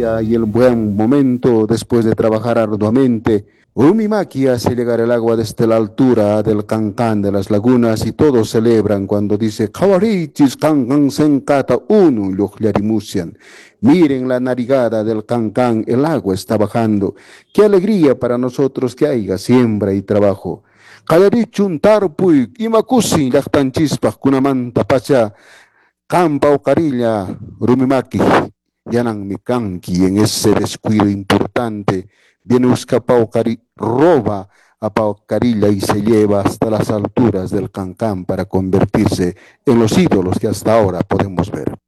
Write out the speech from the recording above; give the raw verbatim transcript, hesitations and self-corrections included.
día y el buen momento después de trabajar arduamente. Urumimaki hace llegar el agua desde la altura del cancán de las lagunas y todos celebran cuando dice Kawarichis cancan senkata unu llucllarimusian. Miren la narigada del cancán, el agua está bajando. Qué alegría para nosotros que haya siembra y trabajo. Kalarichun tarpuy, imakusin llaqtanchispas kunamanta pacha, campa o carilla, rumimaki, yanan mikanki en ese descuido importante. Viene Uzcapau Cari, roba a Pau Carilla y se lleva hasta las alturas del Cancán para convertirse en los ídolos que hasta ahora podemos ver.